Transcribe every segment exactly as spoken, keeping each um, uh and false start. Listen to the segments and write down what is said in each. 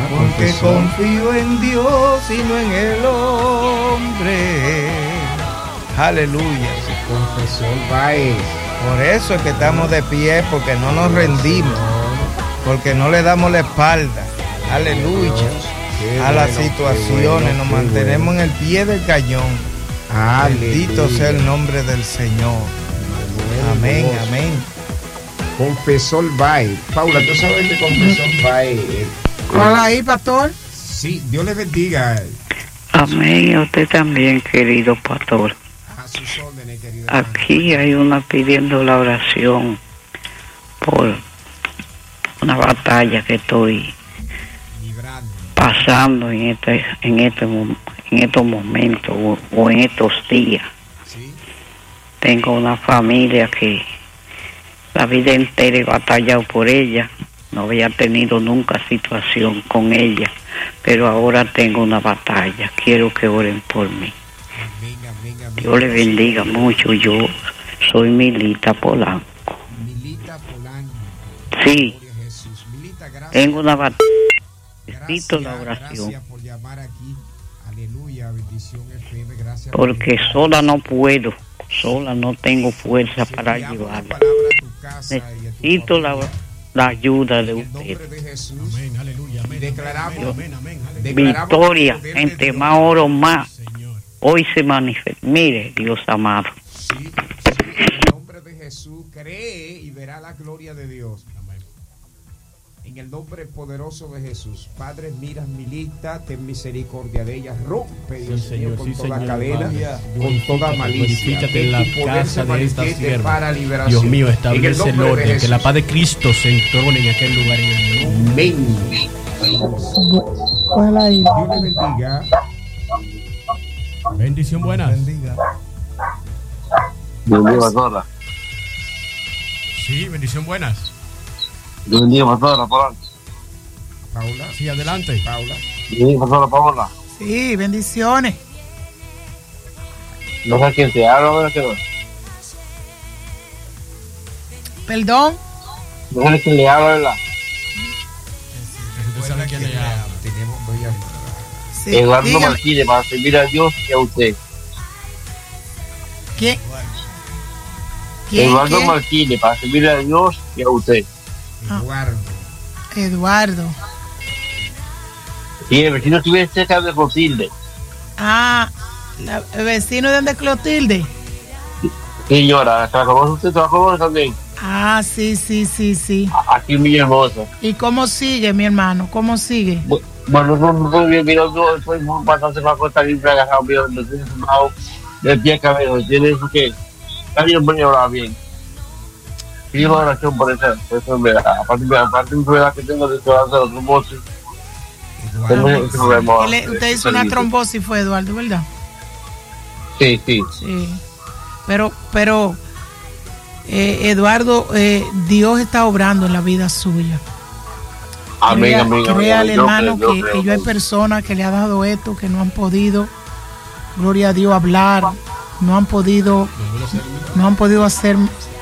porque confío en Dios y no en el hombre. Aleluya. Confesor Báez. Por eso es que estamos de pie, porque no nos rendimos, porque no le damos la espalda. Aleluya. A las situaciones, nos mantenemos en el pie del cañón. Bendito sea el nombre del Señor. Amén, amén. Confesor Báez. Paula, ¿tú sabes que Confesor Báez? Hola ahí, pastor. Sí, Dios les bendiga. Amén, a usted también, querido pastor. A sus órdenes, querido. Aquí hay una pidiendo la oración por una batalla que estoy pasando en este, en este, en estos momentos o, o en estos días. ¿Sí? Tengo una familia que la vida entera he batallado por ella. No había tenido nunca situación con ella, pero ahora tengo una batalla. Quiero que oren por mí. Amén, amén, amén. Dios le bendiga mucho. Yo soy Milita Polanco. Milita Polanco. Sí. Gloria a Jesús. Milita, gracias. Tengo una batalla. Necesito Gracias, la oración. Gracias por llamar aquí. Aleluya, bendición F M. Gracias. Porque por sola no puedo. Sola no tengo fuerza para ayudarla. Necesito la, la ayuda de usted. Amén, aleluya, amén. Declaramos, amén, amén, amén. Victoria, entre más oro más. Señor. Hoy se manifiesta. Mire, Dios amado. Sí, sí, en el nombre de Jesús, cree y verá la gloria de Dios. Amén. En el nombre poderoso de Jesús, Padre, mira Milita, ten misericordia de ella, rompe, Dios sí, Señor, mío, con sí, toda señor, cadena, Padre. con toda malicia. Glorifícate en la casa de esta sierva. Para liberación. Dios mío, establece el, el orden, de que la paz de Cristo se entrone en aquel lugar. En el nombre. Amén. Hola ahí. Dios le bendiga. Bendición buena. Bendiga. Dios bendiga, pastora. Sí, bendición buenas. Dios bendiga, pastora, Paula. Paula. Sí, adelante. Paula. Dios bendiga, pastora, Paula. Sí, bendiciones. No sé quién te habla, ¿verdad que no? Perdón. No sé quién le habla, ¿verdad? Usted sabe quién le habla. Tenemos dos llamadas. Sí, Eduardo dígame. Martínez, para servir a Dios y a usted. ¿Quién? ¿Quién? Eduardo ¿Quién? Martínez, para servir a Dios y a usted. Eduardo. Eduardo. Y el vecino estuviera cerca de Clotilde. Ah, la, el vecino de donde Clotilde. Señora, ¿la conoce usted? ¿La conoce también? Ah, sí, sí, sí, sí. Aquí en Villahermosa. ¿Y cómo sigue, mi hermano? ¿Cómo sigue? Bueno, no, no, no, bien, mira, yo estoy bastante más corta libre, agarrado, bien, no estoy sumado de pie a cabeza, ¿entiendes? Porque está bien, voy a hablar bien. Pido una oración por esa, por esa enfermedad. Aparte de la enfermedad que tengo de todas las trombosis. Tengo ese problema. Él- Usted hizo una trombosis, fue Eduardo, ¿verdad? Sí, sí. Sí. Pero, pero, eh, Eduardo, eh, Dios está obrando en la vida suya. Amén, Crea- amén, amén. Créale, Yo hermano, creo, yo que, creo, que yo hay amén. personas que le ha dado esto, que no han podido, gloria a Dios, hablar, no han podido, no han podido hacer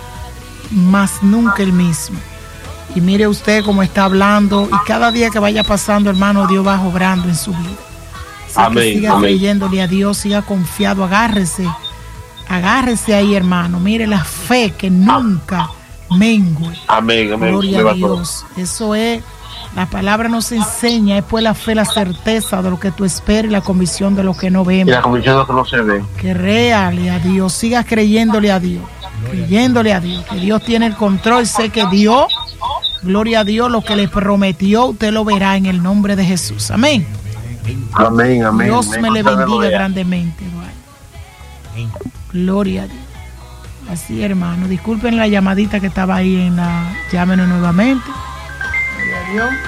más nunca el mismo. Y mire usted cómo está hablando, y cada día que vaya pasando, hermano, Dios va obrando en su vida. Así que Amén, siga amén. creyéndole a Dios, siga confiado, agárrese, agárrese ahí, hermano. Mire la fe que nunca mengue. Amén, amén. Gloria Me a va todo. Dios. Eso es, la palabra nos enseña, es pues la fe, la certeza de lo que tú esperas y la convicción de lo que no Y la vemos. comisión que no se ve. Créale a Dios, siga creyéndole a Dios, creyéndole a Dios, que Dios tiene el control. Sé que Dios, gloria a Dios, lo que le prometió, usted lo verá en el nombre de Jesús. Amén. Amén, amén. Dios amén. me le bendiga Aleluya. grandemente, Eduardo. Gloria a Dios. Así, hermano. Disculpen la llamadita que estaba ahí en la. Llámenos nuevamente. Gloria a Dios.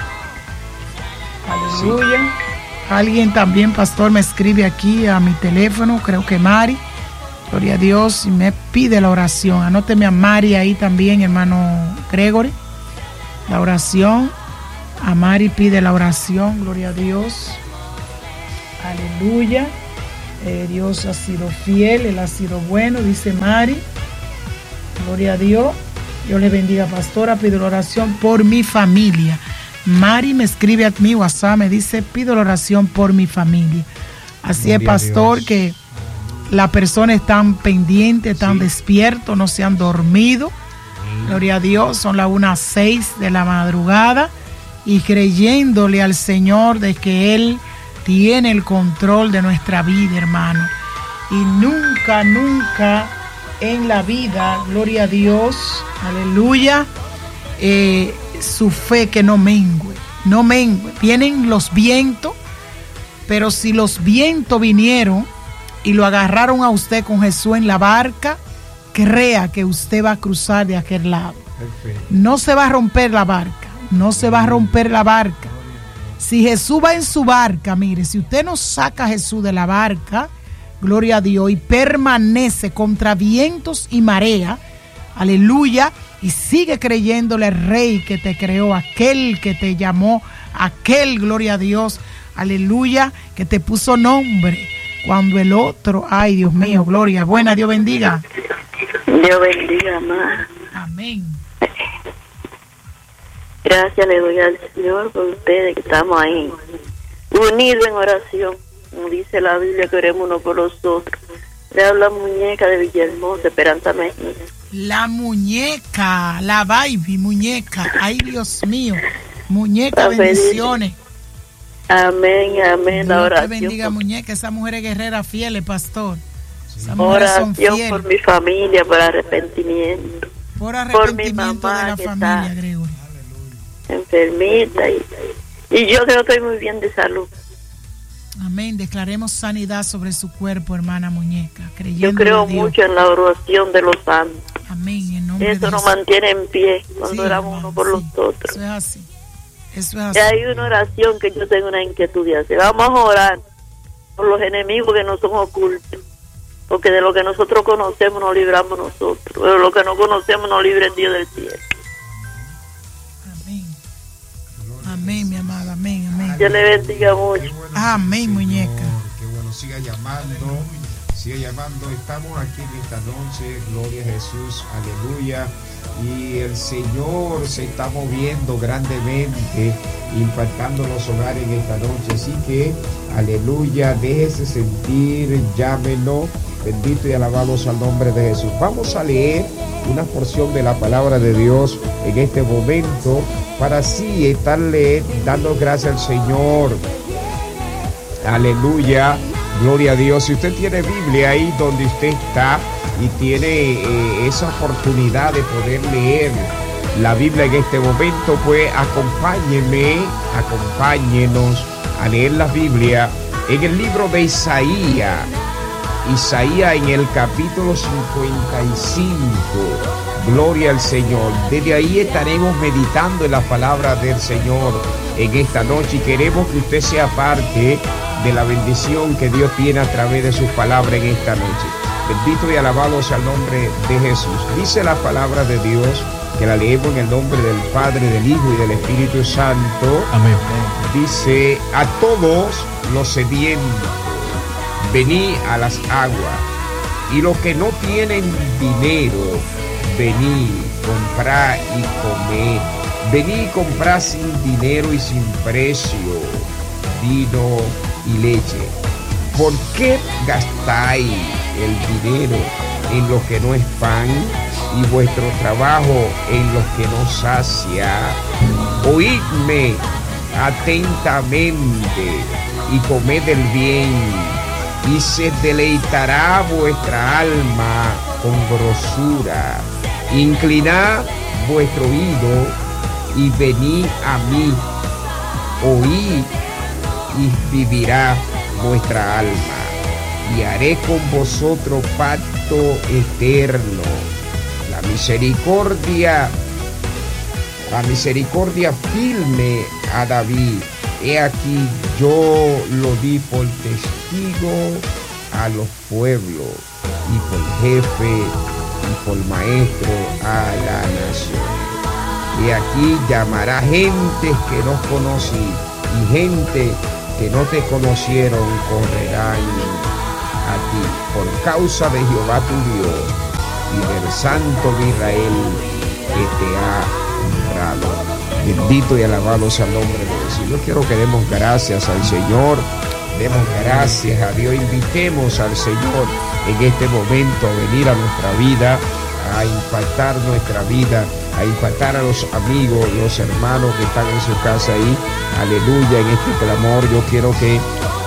Aleluya. Alguien también, pastor, me escribe aquí a mi teléfono, creo que Mari. Gloria a Dios. Y me pide la oración. Anóteme a Mari ahí también, hermano Gregory. La oración. A Mari pide la oración. Gloria a Dios. Aleluya. Eh, Dios ha sido fiel, Él ha sido bueno, dice Mari. Gloria a Dios. Dios le bendiga, pastora. Pido la oración por mi familia. Mari me escribe a mi WhatsApp, me dice, pido la oración por mi familia. Así Gloria es, pastor, a Dios. que las personas están pendientes, están Sí. despiertos, no se han dormido. Gloria a Dios, son las una seis de la madrugada y creyéndole al Señor de que Él tiene el control de nuestra vida, hermano. Y nunca, nunca en la vida, gloria a Dios, aleluya, eh, su fe que no mengue, no mengue. Vienen los vientos, pero si los vientos vinieron y lo agarraron a usted con Jesús en la barca, crea que usted va a cruzar de aquel lado. Perfecto. No se va a romper la barca, no se va a romper la barca. Si Jesús va en su barca, mire, si usted no saca a Jesús de la barca, gloria a Dios, y permanece contra vientos y marea, aleluya, y sigue creyéndole al Rey que te creó, aquel que te llamó, aquel, gloria a Dios, aleluya, que te puso nombre, cuando el otro, ay Dios mío, gloria, buena, Dios bendiga. Dios bendiga más. Amén. Gracias le doy al Señor por ustedes que estamos ahí, unidos en oración. Como dice la Biblia, que oremos uno por los otros. Le habla muñeca de Villahermosa, Esperanza Mejía. La muñeca, la baby, muñeca, ay Dios mío, muñeca, Amén. bendiciones. Amén, amén. La Dios te oración, bendiga, por, muñeca, esa mujer es guerrera fiel, pastor. Esas mujeres son oración fieles. por mi familia, por arrepentimiento, Por por mi arrepentimiento mamá de la que familia, está Gregorio. enfermita y, y yo que no estoy muy bien de salud. Amén. Declaremos sanidad sobre su cuerpo, hermana muñeca, Yo creyendo creo en Dios. mucho en la oración de los santos. Amén. En nombre Eso de nos Jesús. mantiene en pie cuando Sí, oramos hermano, uno por sí. los otros. Eso es así. Eso es Y así. hay una oración que yo tengo una inquietud de hacer. Vamos a orar por los enemigos que no son ocultos. Porque de lo que nosotros conocemos nos libramos nosotros. Pero lo que no conocemos nos libre el Dios del cielo. Amén. Amén, mi amada. Amén, amén. Dios le bendiga mucho. Qué bueno, Amén, Señor, muñeca. Qué bueno, siga llamando, siga llamando. Estamos aquí en esta noche, gloria a Jesús, aleluya. Y el Señor se está moviendo grandemente, impactando los hogares en esta noche. Así que, aleluya, déjese sentir, llámelo. Bendito y alabado sea el nombre de Jesús. Vamos a leer una porción de la palabra de Dios en este momento para así estarle dando gracias al Señor. Aleluya, gloria a Dios. Si usted tiene Biblia ahí donde usted está y tiene eh, esa oportunidad de poder leer la Biblia en este momento, pues acompáñeme, acompáñenos a leer la Biblia en el libro de Isaías. Isaías en el capítulo cincuenta y cinco. Gloria al Señor. Desde ahí estaremos meditando en la palabra del Señor en esta noche y queremos que usted sea parte de la bendición que Dios tiene a través de sus palabras en esta noche. Bendito y alabado sea el nombre de Jesús. Dice la palabra de Dios, que la leemos en el nombre del Padre, del Hijo y del Espíritu Santo. Amén. Dice: a todos los sedientos, venid a las aguas, y los que no tienen dinero, venid, comprad y comed. Venid y comprad sin dinero y sin precio vino y leche. ¿Por qué gastáis el dinero en lo que no es pan y vuestro trabajo en lo que no sacia? Oídme atentamente y comed el bien, y se deleitará vuestra alma con grosura. Inclinad vuestro oído y venid a mí. Oíd y vivirá vuestra alma, y haré con vosotros pacto eterno. La misericordia, la misericordia firme a David. He aquí, yo lo di por testigo a los pueblos, y por jefe y por maestro a la nación. Y aquí llamará gentes que no conocí, y gente que no te conocieron correrán a ti, por causa de Jehová tu Dios y del Santo de Israel que te ha comprado. Bendito y alabado sea el nombre de Jesús. Yo quiero que demos gracias al Señor. Demos gracias a Dios. Invitemos al Señor en este momento a venir a nuestra vida, a impactar nuestra vida, a impactar a los amigos, los hermanos que están en su casa ahí. Aleluya, en este clamor yo quiero que,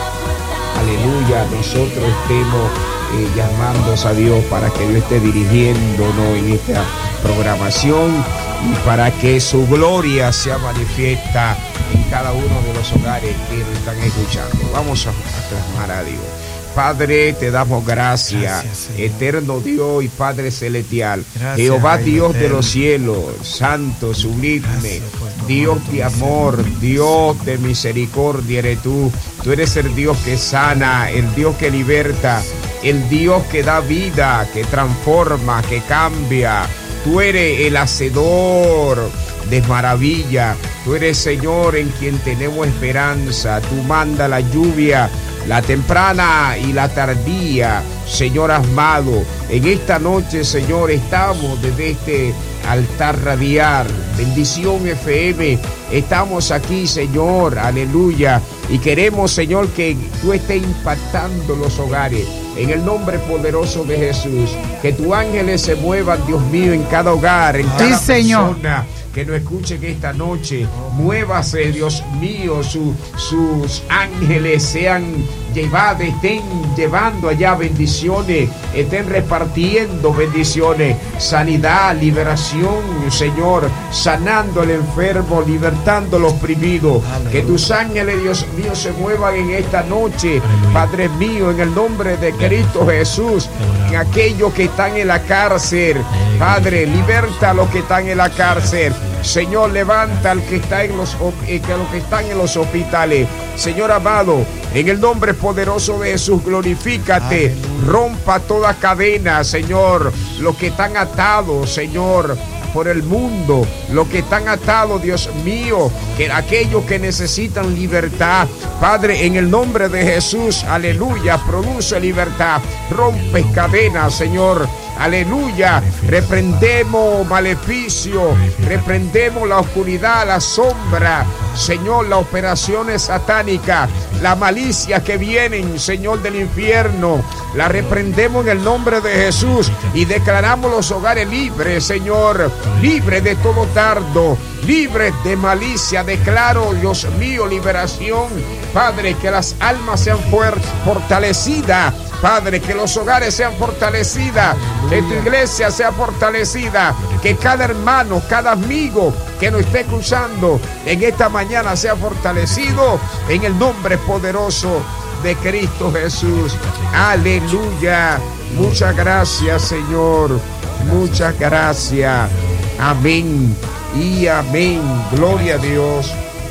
aleluya, nosotros estemos eh, llamándonos a Dios para que Dios esté dirigiéndonos en esta programación y para que su gloria sea manifiesta en cada uno de los hogares que nos están escuchando. Vamos a, a clamar a Dios. Padre, te damos gracias, gracias eterno Dios y Padre celestial, gracias, Jehová Dios eterno de los cielos, santo, sublime, Dios de amor, Dios de misericordia eres tú. Tú eres el Dios que sana, el Dios que liberta, el Dios que da vida, que transforma, que cambia. Tú eres el hacedor de maravilla. Tú eres, Señor, en quien tenemos esperanza. Tú mandas la lluvia, la temprana y la tardía, Señor amado. En esta noche, Señor, estamos desde este altar radial, Bendición F M. Estamos aquí, Señor, aleluya. Y queremos, Señor, que tú estés impactando los hogares. En el nombre poderoso de Jesús, que tus ángeles se muevan, Dios mío, en cada hogar, en cada sí, persona que nos escuchen esta noche. Muévase, Dios mío, su, sus ángeles sean llevados, estén llevando allá bendiciones, estén repartiendo bendiciones, sanidad, liberación, Señor, sanando al enfermo, libertando a los oprimidos. Aleluya. Que tus ángeles, Dios mío, se muevan en esta noche. Aleluya. Padre mío, en el nombre de Cristo Jesús, que aquellos que están en la cárcel, Padre, liberta a los que están en la cárcel. Señor, levanta al que está en los eh, que a los que están en los hospitales. Señor amado, en el nombre poderoso de Jesús, glorifícate. Aleluya. Rompa toda cadena, Señor. Los que están atados, Señor, por el mundo, los que están atados, Dios mío, que aquellos que necesitan libertad, Padre, en el nombre de Jesús, aleluya, produce libertad, rompe cadenas, Señor. Aleluya, reprendemos maleficio, reprendemos la oscuridad, la sombra, Señor, las operaciones satánicas, la malicia que vienen, Señor, del infierno, la reprendemos en el nombre de Jesús y declaramos los hogares libres, Señor, libres de todo dardo, libres de malicia. Declaro, Dios mío, liberación, Padre, que las almas sean fortalecidas, Padre, que los hogares sean fortalecidas, que tu iglesia sea fortalecida, que cada hermano, cada amigo que nos esté escuchando en esta mañana sea fortalecido en el nombre poderoso de Cristo Jesús. Aleluya. Muchas gracias, Señor. Muchas gracias. Amén y amén. Gloria a Dios.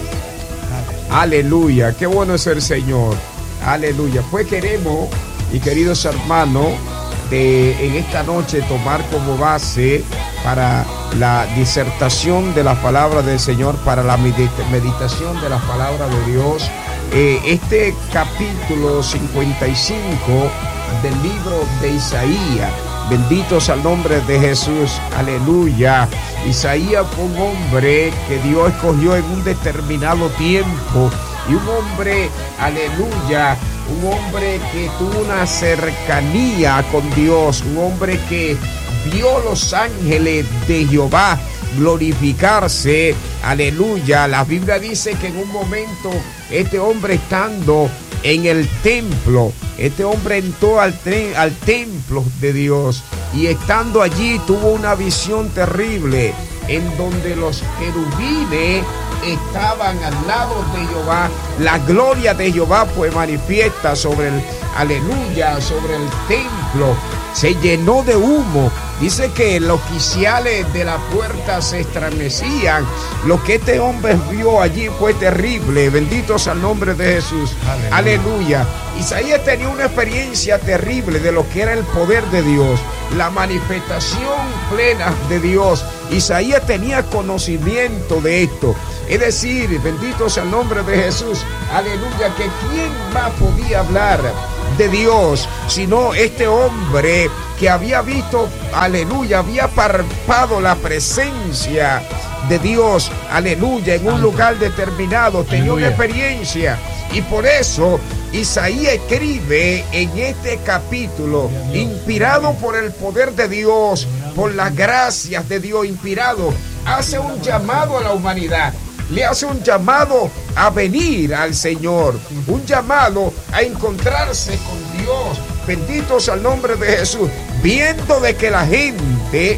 Aleluya. Qué bueno es el Señor. Aleluya. Pues queremos, y queridos hermanos, de en esta noche tomar como base para la disertación de la palabra del Señor, para la meditación de la palabra de Dios, eh, este capítulo cincuenta y cinco del libro de Isaías. Benditos al nombre de Jesús, aleluya. Isaías fue un hombre que Dios escogió en un determinado tiempo, y un hombre, aleluya, un hombre que tuvo una cercanía con Dios, un hombre que vio los ángeles de Jehová glorificarse, aleluya. La Biblia dice que en un momento este hombre, estando en el templo, este hombre entró al, tre- al templo de Dios, y estando allí tuvo una visión terrible en donde los querubines estaban al lado de Jehová. La gloria de Jehová fue manifiesta sobre el, aleluya, sobre el templo. Se llenó de humo. Dice que los quiciales de la puerta se estremecían. Lo que este hombre vio allí fue terrible. Benditos al nombre de Jesús. Aleluya. Aleluya. Isaías tenía una experiencia terrible de lo que era el poder de Dios, la manifestación plena de Dios. Isaías tenía conocimiento de esto. Es decir, bendito sea el nombre de Jesús, aleluya, que quién más podía hablar de Dios sino este hombre que había visto, aleluya, había palpado la presencia de Dios, aleluya, en un lugar determinado, tenía una experiencia. Y por eso Isaías escribe en este capítulo, inspirado por el poder de Dios, por las gracias de Dios, inspirado, hace un llamado a la humanidad. Le hace un llamado a venir al Señor, un llamado a encontrarse con Dios. Bendito sea el nombre de Jesús. Viendo de que la gente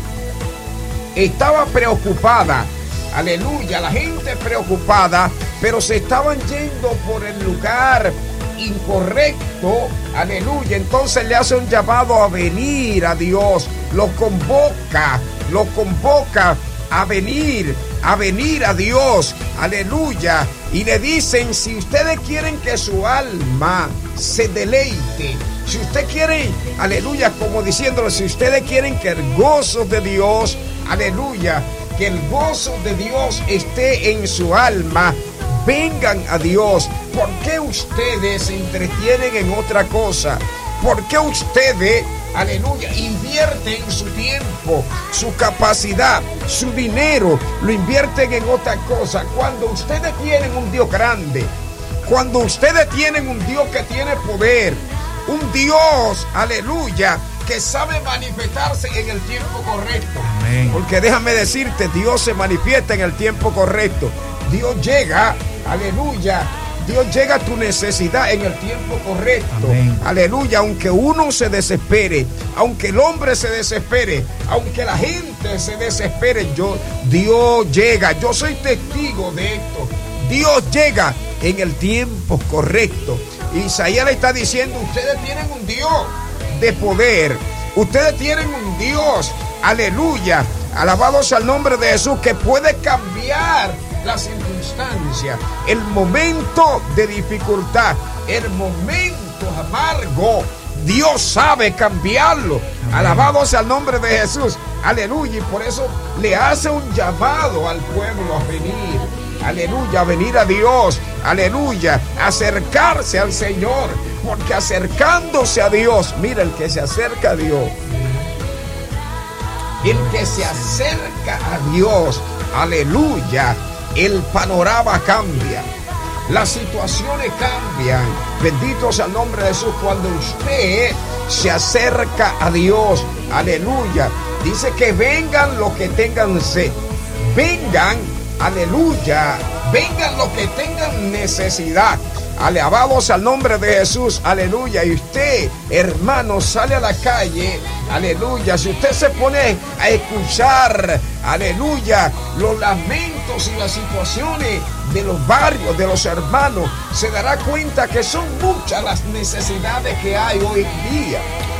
estaba preocupada, aleluya, la gente preocupada, pero se estaban yendo por el lugar incorrecto, aleluya. Entonces le hace un llamado a venir a Dios, lo convoca, lo convoca a venir, a venir a Dios, aleluya. Y le dicen, si ustedes quieren que su alma se deleite, si usted quiere, aleluya, como diciéndole, si ustedes quieren que el gozo de Dios, aleluya, que el gozo de Dios esté en su alma, vengan a Dios. ¿Por qué ustedes se entretienen en otra cosa? ¿Por qué ustedes, aleluya, invierten su tiempo, su capacidad, su dinero, lo invierten en otra cosa? Cuando ustedes tienen un Dios grande, cuando ustedes tienen un Dios que tiene poder, un Dios, aleluya, que sabe manifestarse en el tiempo correcto. Amén. Porque déjame decirte, Dios se manifiesta en el tiempo correcto. Dios llega, aleluya, Dios llega a tu necesidad en el tiempo correcto. Amén. Aleluya, aunque uno se desespere, aunque el hombre se desespere, aunque la gente se desespere, yo, Dios llega. Yo soy testigo de esto. Dios llega en el tiempo correcto. Isaías le está diciendo, ustedes tienen un Dios de poder, ustedes tienen un Dios, aleluya, alabado sea el nombre de Jesús, que puede cambiar la circunstancia, el momento de dificultad, el momento amargo, Dios sabe cambiarlo. Amén. Alabado sea el nombre de Jesús, aleluya. Y por eso le hace un llamado al pueblo a venir, aleluya, a venir a Dios, aleluya, acercarse al Señor, porque acercándose a Dios, mira, el que se acerca a Dios, el que se acerca a Dios, aleluya, el panorama cambia, las situaciones cambian. Bendito sea el nombre de Jesús. Cuando usted se acerca a Dios, aleluya, dice que vengan los que tengan sed, vengan, aleluya, vengan los que tengan necesidad. Alabados al nombre de Jesús, aleluya. Y usted, hermano, sale a la calle, aleluya. Si usted se pone a escuchar, aleluya, los lamentos y las situaciones de los barrios, de los hermanos, se dará cuenta que son muchas las necesidades que hay hoy en día.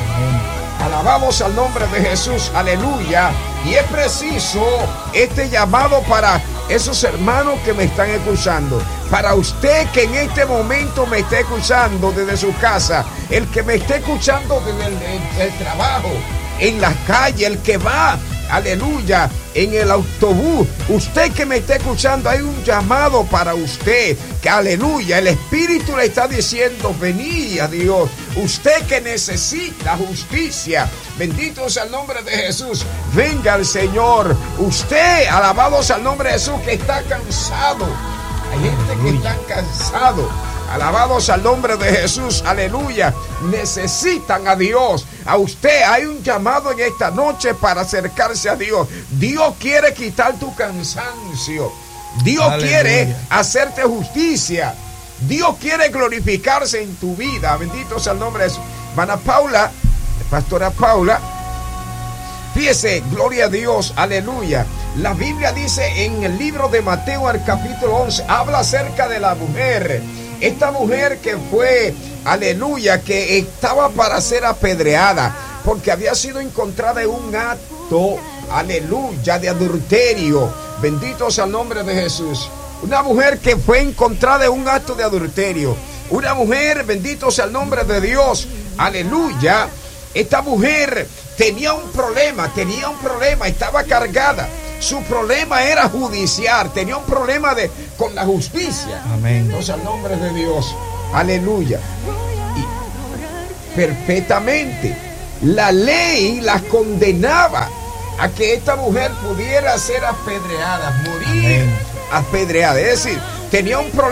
Alabamos al nombre de Jesús, aleluya. Y es preciso este llamado para esos hermanos que me están escuchando, para usted que en este momento me está escuchando desde su casa, el que me está escuchando desde el, el, el trabajo, en la calle, el que va, aleluya, en el autobús, usted que me está escuchando, hay un llamado para usted, que aleluya, el Espíritu le está diciendo, vení a Dios. Usted que necesita justicia, bendito sea el nombre de Jesús, venga al Señor. Usted, alabado sea el nombre de Jesús, que está cansado, hay gente que está cansado, alabado sea el nombre de Jesús, aleluya, necesitan a Dios. A usted hay un llamado en esta noche para acercarse a Dios. Dios quiere quitar tu cansancio, Dios aleluya. Quiere hacerte justicia, Dios quiere glorificarse en tu vida. Bendito sea el nombre de Jesús. Hermana Paula, pastora Paula, fíjese, gloria a Dios, aleluya. La Biblia dice en el libro de Mateo, al capítulo once, habla acerca de la mujer. Esta mujer que fue, aleluya, que estaba para ser apedreada porque había sido encontrada en un acto, aleluya, de adulterio. Bendito sea el nombre de Jesús. Una mujer que fue encontrada en un acto de adulterio. Una mujer, bendito sea el nombre de Dios, aleluya. Esta mujer tenía un problema, tenía un problema, estaba cargada. Su problema era judicial, tenía un problema de, con la justicia. Amén. Entonces, al nombre de Dios, aleluya. Y perfectamente, la ley las condenaba a que esta mujer pudiera ser apedreada, morir Amén. apedreada. Es decir, tenía un problema.